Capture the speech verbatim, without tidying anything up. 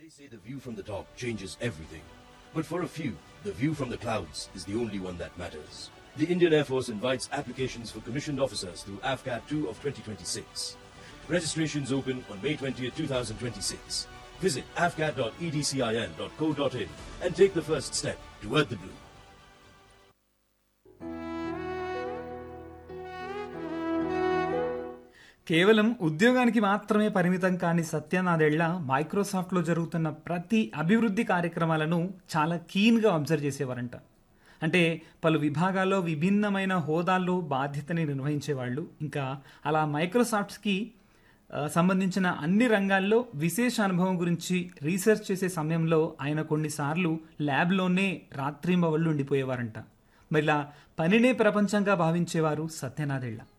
They say the view from the top changes everything. But for a few, the view from the clouds is the only one that matters. The Indian Air Force invites applications for commissioned officers through A F C A T two of twenty twenty-six. Registrations open on May twentieth, twenty twenty-six. Visit a f c a t dot e d c i l dot co dot in and take the first step toward the blue. కేవలం ఉద్యోగానికి మాత్రమే పరిమితం కాని సత్యనాదెళ్ల మైక్రోసాఫ్ట్లో జరుగుతున్న ప్రతి అభివృద్ధి కార్యక్రమాలను చాలా కీన్గా అబ్జర్వ్ చేసేవారంట. అంటే పలు విభాగాల్లో విభిన్నమైన హోదాల్లో బాధ్యతని నిర్వహించేవాళ్ళు. ఇంకా అలా మైక్రోసాఫ్ట్స్కి సంబంధించిన అన్ని రంగాల్లో విశేష అనుభవం గురించి రీసెర్చ్ చేసే సమయంలో ఆయన కొన్నిసార్లు ల్యాబ్లోనే రాత్రింబవళ్ళు ఉండిపోయేవారంట. మరిలా పనినే ప్రపంచంగా భావించేవారు సత్యనాదెళ్ల.